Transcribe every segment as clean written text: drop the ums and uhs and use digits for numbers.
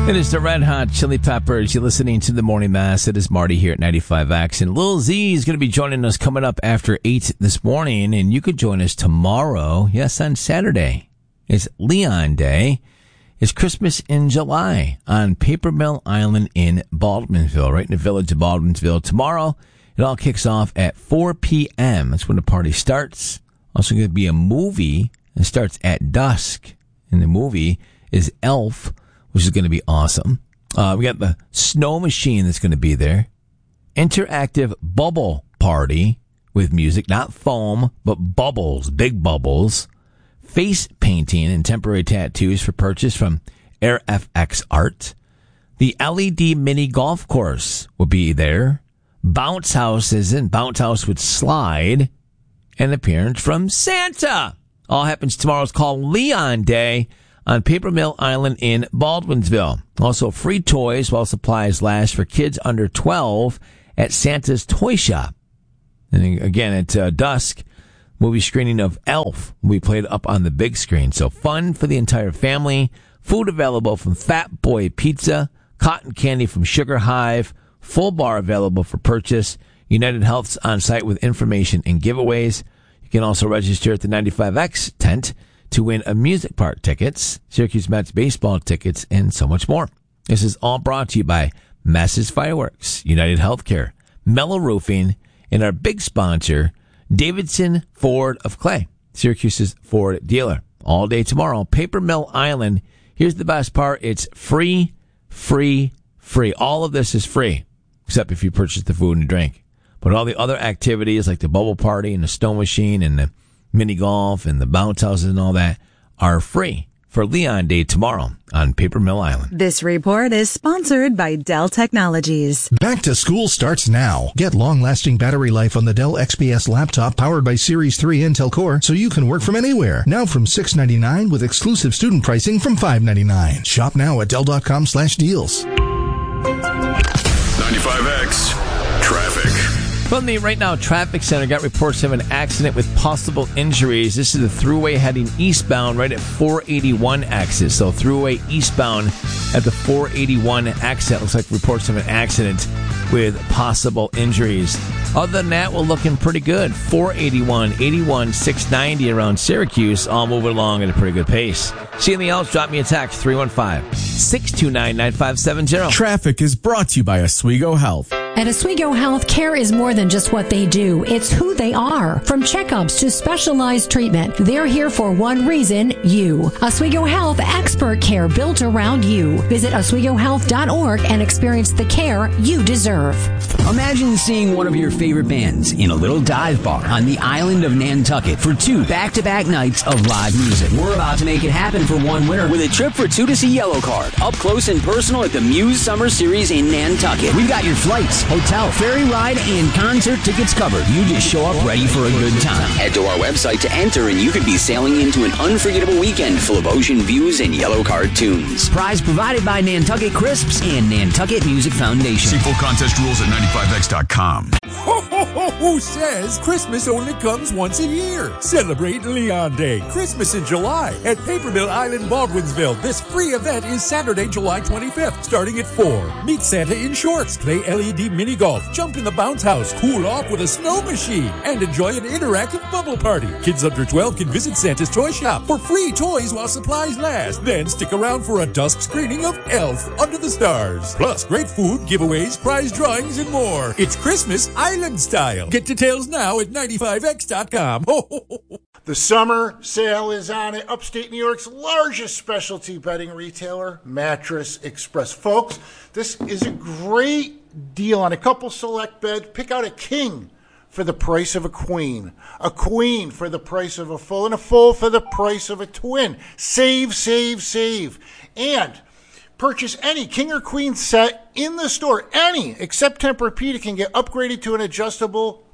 It is the Red Hot Chili Peppers. You're listening to the Morning Mass. It is Marty here at 95X. And Lil Z is going to be joining us coming up after 8 this morning. And you could join us tomorrow. Yes, on Saturday. It's Leon Day. It's Christmas in July on Paper Mill Island in Baldwinsville, right in the village of Baldwinsville. Tomorrow, it all kicks off at 4 p.m. That's when the party starts. Also going to be a movie that starts at dusk. And the movie is Elf, which is going to be awesome. We got the snow machine that's going to be there. Interactive bubble party with music, not foam, but bubbles, big bubbles. Face painting and temporary tattoos for purchase from Air FX Art. The LED mini golf course will be there. Bounce house Bounce house with slide. And appearance from Santa. All happens tomorrow. It's called Leon Day on Paper Mill Island in Baldwinsville. Also, free toys while supplies last for kids under 12 at Santa's Toy Shop. And again, at dusk, movie screening of Elf will be played up on the big screen. So fun for the entire family. Food available from Fat Boy Pizza, cotton candy from Sugar Hive, full bar available for purchase. United Health's on site with information and giveaways. You can also register at the 95X tent to win amusement park tickets, Syracuse Mets baseball tickets, and so much more. This is all brought to you by Masses Fireworks, United Healthcare, Mellow Roofing, and our big sponsor, Davidson Ford of Clay, Syracuse's Ford dealer. All day tomorrow, Paper Mill Island. Here's the best part. It's free, free, free. All of this is free, except if you purchase the food and drink. But all the other activities like the bubble party and the snow machine and the mini golf and the bounce houses and all that are free for Leon Day tomorrow on Paper Mill Island. This report is sponsored by Dell Technologies. Back to school starts now. Get long-lasting battery life on the Dell XPS laptop powered by Series 3 Intel Core so you can work from anywhere. Now from $699 with exclusive student pricing from $599. Shop now at Dell.com/deals. 95X Traffic. From the Right Now Traffic Center, got reports of an accident with possible injuries. This is the thruway heading eastbound right at 481 exit. So thruway eastbound at the 481 exit. Looks like reports of an accident with possible injuries. Other than that, we're looking pretty good. 481, 81, 690 around Syracuse, all moving along at a pretty good pace. See anything else? Drop me a text, 315-629-9570. Traffic is brought to you by Oswego Health. At Oswego Health, care is more than just what they do. It's who they are. From checkups to specialized treatment, they're here for one reason, you. Oswego Health, expert care built around you. Visit OswegoHealth.org and experience the care you deserve. Imagine seeing one of your favorite bands in a little dive bar on the island of Nantucket for 2 back-to-back nights of live music. We're about to make it happen for one winner with a trip for 2 to see Yellowcard, up close and personal at the Muse Summer Series in Nantucket. We've got your flights, hotel, ferry ride, and concert tickets covered. You just show up ready for a good time. Head to our website to enter and you could be sailing into an unforgettable weekend full of ocean views and Yellowcard tunes. Prize provided by Nantucket Crisps and Nantucket Music Foundation. See full contest rules at 95x.com. Who says Christmas only comes once a year? Celebrate Leon Day, Christmas in July at Paper Mill Island, Baldwinsville. This free event is Saturday, July 25th, starting at 4. Meet Santa in shorts, play LED mini golf, jump in the bounce house, cool off with a snow machine, and enjoy an interactive bubble party. Kids under 12 can visit Santa's Toy Shop for free toys while supplies last. Then stick around for a dusk screening of Elf Under the Stars. Plus great food, giveaways, prize drawings, and more. It's Christmas Island style. Get details now at 95x.com. The summer sale is on at upstate New York's largest specialty bedding retailer, Mattress Express. Folks, this is a great deal on a couple select bed. Pick out a king for the price of a queen for the price of a full, and a full for the price of a twin. Save, save, save. And purchase any king or queen set in the store. Any, except Tempur-Pedic, can get upgraded to an adjustable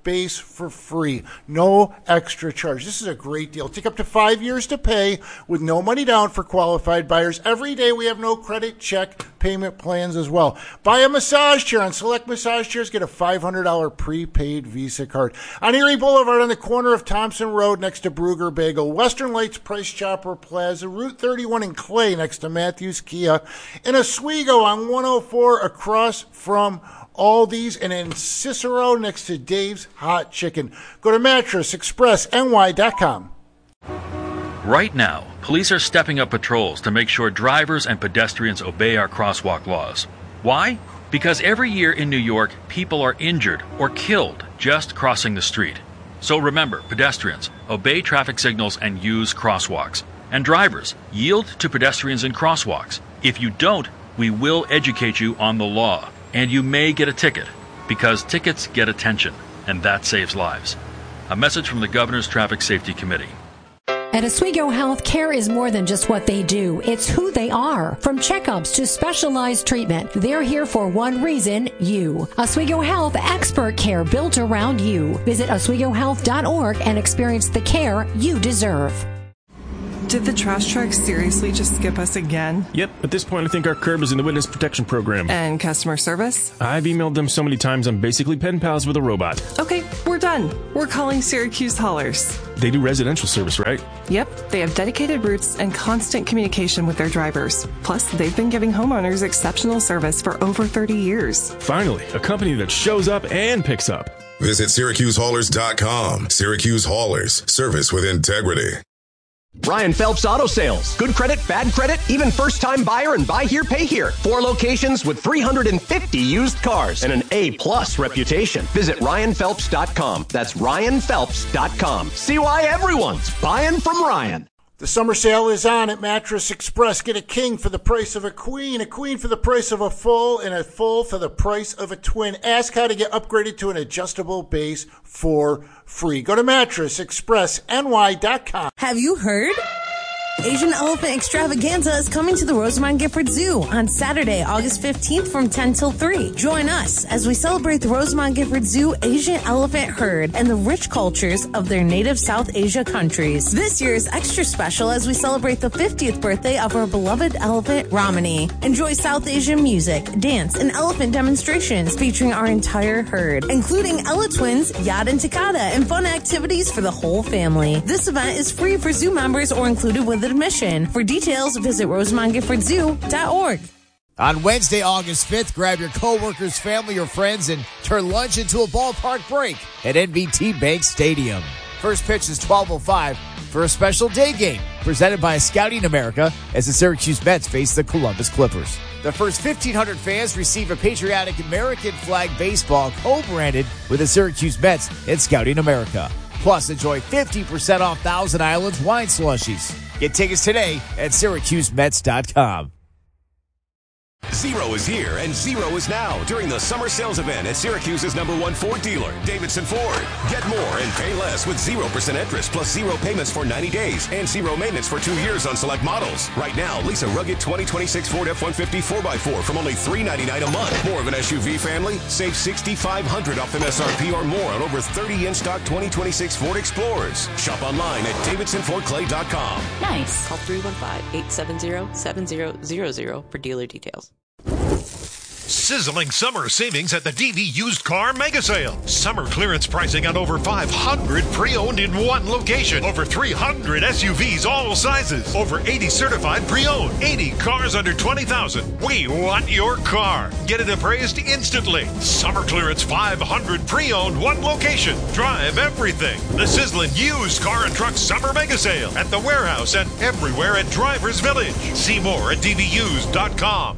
base for free. No extra charge. This is a great deal. Take up to 5 years to pay with no money down for qualified buyers. Every day we have no credit check payment plans as well. Buy a massage chair on select massage chairs. Get a $500 prepaid Visa card. On Erie Boulevard on the corner of Thompson Road next to Brugger Bagel. Western Lights Price Chopper Plaza. Route 31 in Clay next to Matthews Kia. In Oswego on 104 across from Aldi's, and in Cicero next to Dave's Hot Chicken. Go to MattressExpressNY.com. Right now, police are stepping up patrols to make sure drivers and pedestrians obey our crosswalk laws. Why? Because every year in New York, people are injured or killed just crossing the street. So remember, pedestrians, obey traffic signals and use crosswalks. And drivers, yield to pedestrians in crosswalks. If you don't, we will educate you on the law. And you may get a ticket, because tickets get attention, and that saves lives. A message from the Governor's Traffic Safety Committee. At Oswego Health, care is more than just what they do. It's who they are. From checkups to specialized treatment, they're here for one reason, you. Oswego Health, expert care built around you. Visit OswegoHealth.org and experience the care you deserve. Did the trash truck seriously just skip us again? Yep, at this point I think our curb is in the witness protection program. And customer service? I've emailed them so many times I'm basically pen pals with a robot. Okay, we're done. We're calling Syracuse Haulers. They do residential service, right? Yep, they have dedicated routes and constant communication with their drivers. Plus, they've been giving homeowners exceptional service for over 30 years. Finally, a company that shows up and picks up. Visit SyracuseHaulers.com. Syracuse Haulers. Service with integrity. Ryan Phelps Auto Sales. Good credit, bad credit, even first-time buyer and buy here, pay here. 4 locations with 350 used cars and an A-plus reputation. Visit RyanPhelps.com. That's RyanPhelps.com. See why everyone's buying from Ryan. The summer sale is on at Mattress Express. Get a king for the price of a queen for the price of a full, and a full for the price of a twin. Ask how to get upgraded to an adjustable base for free. Go to MattressExpressNY.com. Have you heard? Asian Elephant Extravaganza is coming to the Rosemont Gifford Zoo on Saturday, August 15th from 10 till 3. Join us as we celebrate the Rosemont Gifford Zoo Asian elephant herd and the rich cultures of their native South Asia countries. This year is extra special as we celebrate the 50th birthday of our beloved elephant, Romani. Enjoy South Asian music, dance, and elephant demonstrations featuring our entire herd, including Ella Twins, Yad and Takada, and fun activities for the whole family. This event is free for zoo members or included with admission. For details, visit RosemontGiffordZoo.org. On Wednesday, August 5th, grab your coworkers, family, or friends and turn lunch into a ballpark break at NBT Bank Stadium. First pitch is 12:05 for a special day game presented by Scouting America as the Syracuse Mets face the Columbus Clippers. The first 1,500 fans receive a patriotic American flag baseball co-branded with the Syracuse Mets and Scouting America. Plus, enjoy 50% off Thousand Islands wine slushies. Get tickets today at SyracuseMets.com. Zero is here and zero is now during the summer sales event at Syracuse's #1 Ford dealer, Davidson Ford. Get more and pay less with 0% interest plus 0 payments for 90 days and 0 maintenance for 2 years on select models. Right now, lease a rugged 2026 Ford F-150 4x4 from only $399 a month. More of an SUV family? Save $6,500 off MSRP or more on over 30 in-stock 2026 Ford Explorers. Shop online at DavidsonFordClay.com. Nice. Call 315-870-7000 for dealer details. Sizzling summer savings at the DV Used Car Mega Sale. Summer clearance pricing on over 500 pre-owned in one location. Over 300 SUVs, all sizes. Over 80 certified pre-owned. 80 cars under $20,000. We want your car. Get it appraised instantly. Summer clearance 500 pre-owned, one location. Drive everything. The sizzling Used Car and Truck Summer Mega Sale at the warehouse and everywhere at Drivers Village. See more at dvused.com.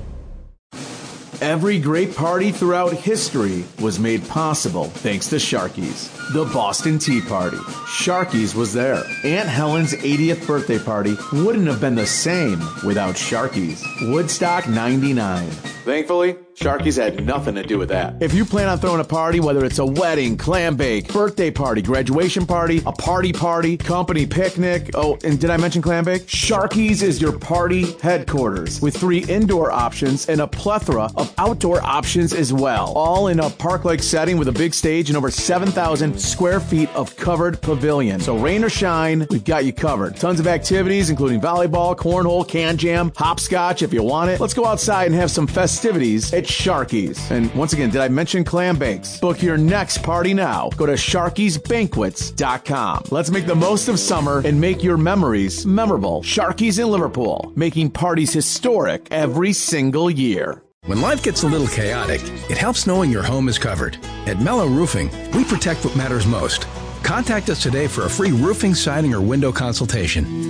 Every great party throughout history was made possible thanks to Sharky's. The Boston Tea Party. Sharky's was there. Aunt Helen's 80th birthday party wouldn't have been the same without Sharky's. Woodstock 99. Thankfully, Sharky's had nothing to do with that. If you plan on throwing a party, whether it's a wedding, clam bake, birthday party, graduation party, a party, company picnic, oh, and did I mention clam bake? Sharky's is your party headquarters with 3 indoor options and a plethora of outdoor options as well. All in a park-like setting with a big stage and over 7,000 square feet of covered pavilion. So rain or shine, we've got you covered. Tons of activities, including volleyball, cornhole, can jam, hopscotch if you want it. Let's go outside and have some festivities at Sharky's. And once again, did I mention clam bakes? Book your next party now. Go to Sharky'sBanquets.com. Let's make the most of summer and make your memories memorable. Sharky's in Liverpool, making parties historic every single year. When life gets a little chaotic, it helps knowing your home is covered. At Mellow Roofing, we protect what matters most. Contact us today for a free roofing, siding, or window consultation.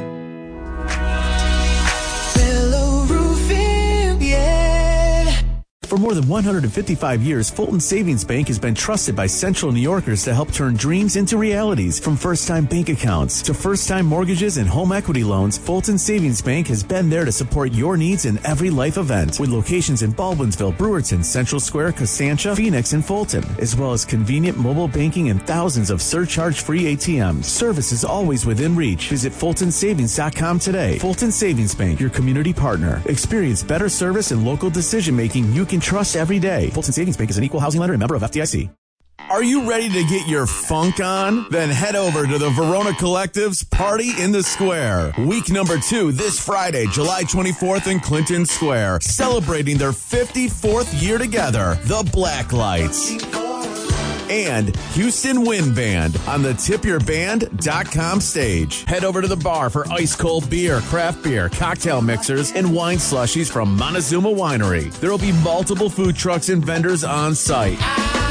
For more than 155 years, Fulton Savings Bank has been trusted by Central New Yorkers to help turn dreams into realities. From first-time bank accounts to first-time mortgages and home equity loans, Fulton Savings Bank has been there to support your needs in every life event. With locations in Baldwinsville, Brewerton, Central Square, Costanza, Phoenix, and Fulton, as well as convenient mobile banking and thousands of surcharge-free ATMs. Service is always within reach. Visit FultonSavings.com today. Fulton Savings Bank, your community partner. Experience better service and local decision-making you can trust every day. Fulton Savings Bank is an equal housing lender and member of FDIC. Are you ready to get your funk on? Then head over to the Verona Collective's Party in the Square. Week number 2 this Friday, July 24th in Clinton Square. Celebrating their 54th year together, the Blacklights. And Houston Wind Band on the tipyourband.com stage. Head over to the bar for ice cold beer, craft beer, cocktail mixers, and wine slushies from Montezuma Winery. There will be multiple food trucks and vendors on site.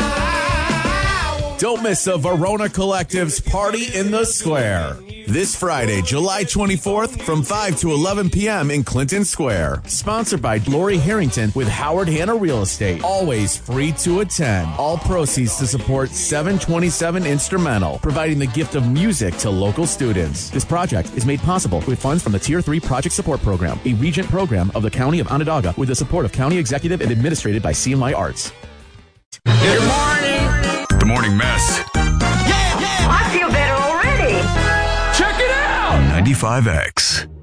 Don't miss the Verona Collective's Party in the Square. This Friday, July 24th from 5 to 11 p.m. in Clinton Square. Sponsored by Lori Harrington with Howard Hanna Real Estate. Always free to attend. All proceeds to support 727 Instrumental, providing the gift of music to local students. This project is made possible with funds from the Tier 3 Project Support Program, a Regent program of the County of Onondaga with the support of County Executive and administrated by CMI Arts. Good morning. The Morning Mess. I feel better already. Check it out. 95X.